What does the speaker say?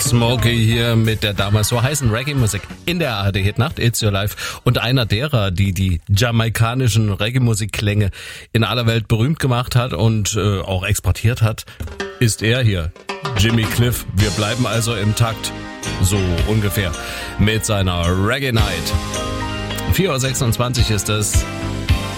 Smokey hier mit der damals so heißen Reggae-Musik in der ARD Hitnacht, It's Your Life. Und einer derer, die jamaikanischen Reggae-Musikklänge in aller Welt berühmt gemacht hat und auch exportiert hat, ist er hier, Jimmy Cliff. Wir bleiben also im Takt, so ungefähr, mit seiner Reggae Night. 4.26 Uhr ist es.